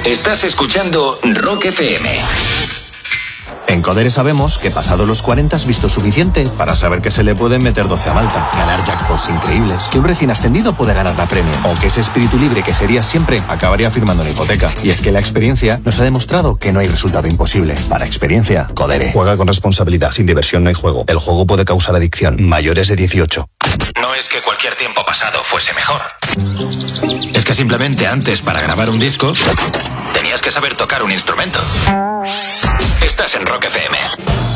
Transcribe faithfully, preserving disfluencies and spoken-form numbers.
Estás escuchando Rock F M. En Codere sabemos que pasado los cuarenta has visto suficiente para saber que se le pueden meter doce a Malta, ganar jackpots increíbles, que un recién ascendido puede ganar la Premio, o que ese espíritu libre que sería siempre acabaría firmando una hipoteca. Y es que la experiencia nos ha demostrado que no hay resultado imposible. Para experiencia, Codere. Juega con responsabilidad. Sin diversión no hay juego. El juego puede causar adicción. Mayores de dieciocho. No es que cualquier tiempo pasado fuese mejor. Es que simplemente antes, para grabar un disco, tenías que saber tocar un instrumento. Estás en Rock F M.